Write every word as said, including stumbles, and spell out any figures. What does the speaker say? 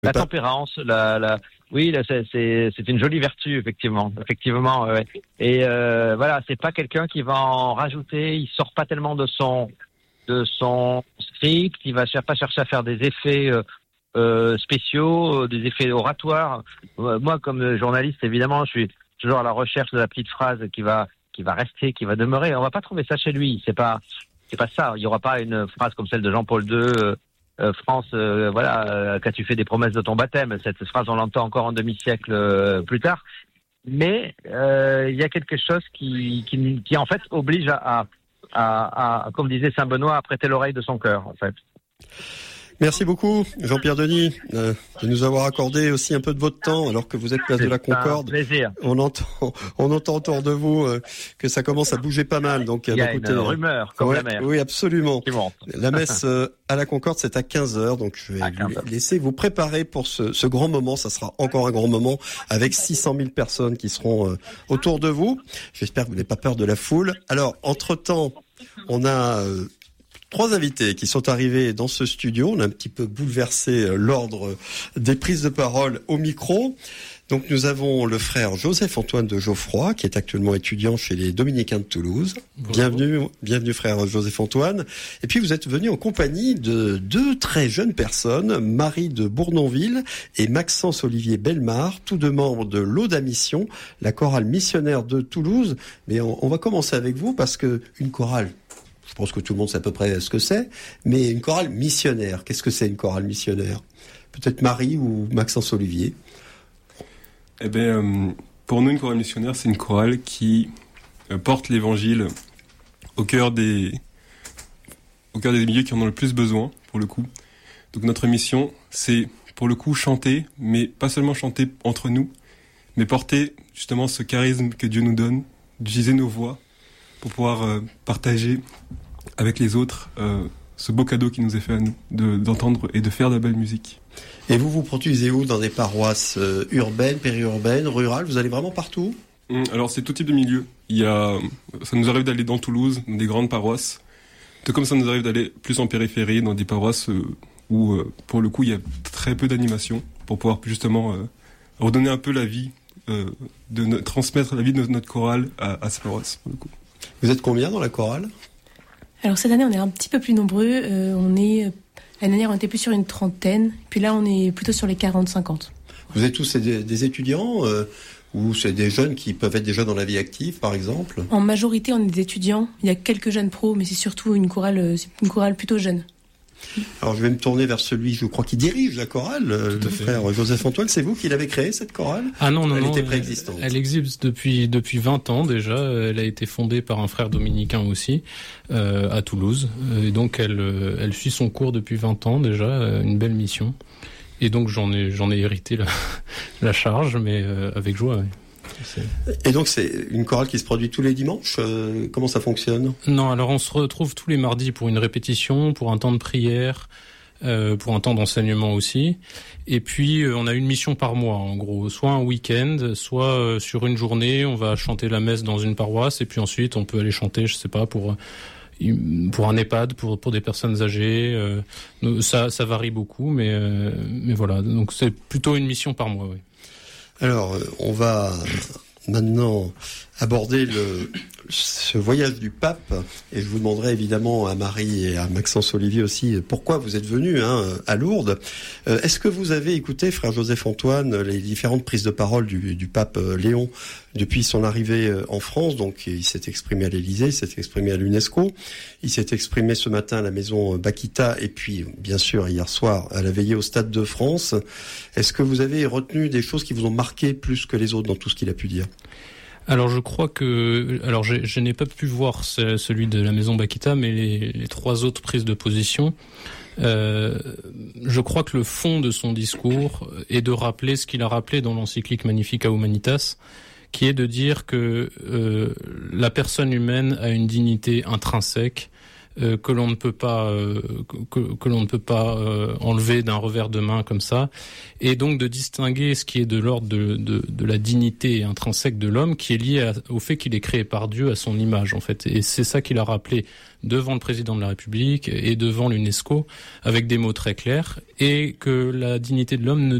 La pas... tempérance, la, la, oui, là, c'est, c'est, c'est une jolie vertu, effectivement, effectivement, ouais. Et euh, voilà, c'est pas quelqu'un qui va en rajouter. Il sort pas tellement de son, de son script. Il va pas chercher à faire des effets euh, euh, spéciaux, des effets oratoires. Euh, moi, comme journaliste, évidemment, je suis toujours à la recherche de la petite phrase qui va, qui va rester, qui va demeurer. On va pas trouver ça chez lui. C'est pas, c'est pas ça. Il y aura pas une phrase comme celle de Jean-Paul deux. Euh, Euh, France, euh, voilà, euh, qu'as-tu fait des promesses de ton baptême? Cette phrase, on l'entend encore un demi-siècle euh, plus tard. Mais euh, il y a quelque chose qui, qui, qui en fait, oblige à, à, à, comme disait Saint Benoît, à prêter l'oreille de son cœur, en fait. Merci beaucoup, Jean-Pierre Denis, euh, de nous avoir accordé aussi un peu de votre temps, alors que vous êtes place C'est de la Concorde. un plaisir. On entend, on entend autour de vous euh, que ça commence à bouger pas mal. Donc, il y a bah, écoutez, une rumeur, comme ouais, la mer. Oui, absolument. Qui monte. La messe euh, à la Concorde, c'est à quinze heures, donc je vais vous laisser vous préparer pour ce, ce grand moment. Ça sera encore un grand moment avec six cent mille personnes qui seront euh, autour de vous. J'espère que vous n'avez pas peur de la foule. Alors, entre-temps, on a... Euh, Trois invités qui sont arrivés dans ce studio. On a un petit peu bouleversé l'ordre des prises de parole au micro. Donc nous avons le frère Joseph-Antoine de Geoffroy, qui est actuellement étudiant chez les Dominicains de Toulouse. Bonjour. Bienvenue, bienvenue frère Joseph-Antoine. Et puis vous êtes venu en compagnie de deux très jeunes personnes, Marie de Bournonville et Maxence Olivier Bellemare, tous deux membres de l'Aude à Mission, la chorale missionnaire de Toulouse. Mais on, on va commencer avec vous parce que une chorale, je pense que tout le monde sait à peu près ce que c'est, mais une chorale missionnaire, qu'est-ce que c'est une chorale missionnaire? Peut-être Marie ou Maxence Olivier. Eh bien, euh, pour nous, une chorale missionnaire, c'est une chorale qui euh, porte l'évangile au cœur des, au cœur des milieux qui en ont le plus besoin, pour le coup. Donc notre mission, c'est pour le coup chanter, mais pas seulement chanter entre nous, mais porter justement ce charisme que Dieu nous donne, d'utiliser nos voix pour pouvoir euh, partager avec les autres euh, ce beau cadeau qui nous est fait à nous, de, d'entendre et de faire de la belle musique. Et vous vous produisez où? Dans des paroisses euh, urbaines, périurbaines, rurales? Vous allez vraiment partout? Alors c'est tout type de milieu. Il y a, ça nous arrive d'aller dans Toulouse, dans des grandes paroisses, tout comme ça nous arrive d'aller plus en périphérie, dans des paroisses euh, où euh, pour le coup il y a très peu d'animation, pour pouvoir justement euh, redonner un peu la vie, euh, de ne, transmettre la vie de notre chorale à, à ces paroisses, pour le coup. Vous êtes combien dans la chorale? Alors cette année on est un petit peu plus nombreux, euh, on est, l'année dernière on était plus sur une trentaine, puis là on est plutôt sur les quarante cinquante. Vous êtes tous des, des étudiants euh, ou c'est des jeunes qui peuvent être déjà dans la vie active par exemple? En majorité on est des étudiants, il y a quelques jeunes pros mais c'est surtout une chorale, c'est une chorale plutôt jeune. Alors je vais me tourner vers celui, je crois, qui dirige la chorale, le frère Joseph-Antoine. C'est vous qui l'avez créée, cette chorale? Ah non, non, elle non. Elle était préexistante. Elle, elle existe depuis, depuis vingt ans déjà. Elle a été fondée par un frère dominicain aussi, euh, à Toulouse. Et donc elle, elle suit son cours depuis vingt ans déjà, une belle mission. Et donc j'en ai, j'en ai hérité la, la charge, mais euh, avec joie, oui. C'est... Et donc c'est une chorale qui se produit tous les dimanches. euh, Comment ça fonctionne? Non, alors on se retrouve tous les mardis pour une répétition, pour un temps de prière, euh, pour un temps d'enseignement aussi. Et puis euh, on a une mission par mois en gros, soit un week-end, soit euh, sur une journée, on va chanter la messe dans une paroisse et puis ensuite on peut aller chanter, je sais pas, pour pour un EHPAD, pour pour des personnes âgées. Euh, ça ça varie beaucoup, mais euh, mais voilà, donc c'est plutôt une mission par mois, oui. Alors, on va maintenant aborder le, ce voyage du pape, et je vous demanderai évidemment à Marie et à Maxence Olivier aussi pourquoi vous êtes venus hein, à Lourdes. Euh, est-ce que vous avez écouté, frère Joseph-Antoine, les différentes prises de parole du, du pape Léon depuis son arrivée en France? Donc il s'est exprimé à l'Élysée, il s'est exprimé à l'UNESCO, il s'est exprimé ce matin à la maison Bakita et puis bien sûr hier soir à la veillée au Stade de France. Est-ce que vous avez retenu des choses qui vous ont marqué plus que les autres dans tout ce qu'il a pu dire? Alors je crois que, alors je, je n'ai pas pu voir ce, celui de la maison Bakita, mais les, les trois autres prises de position. Euh, je crois que le fond de son discours est de rappeler ce qu'il a rappelé dans l'encyclique Magnificat Humanitas, qui est de dire que euh, la personne humaine a une dignité intrinsèque, euh, que l'on ne peut pas euh, que, que l'on ne peut pas euh, enlever d'un revers de main comme ça, et donc de distinguer ce qui est de l'ordre de, de, de la dignité intrinsèque de l'homme, qui est lié à, au fait qu'il est créé par Dieu à son image en fait, et c'est ça qu'il a rappelé devant le président de la République et devant l'UNESCO avec des mots très clairs, et que la dignité de l'homme ne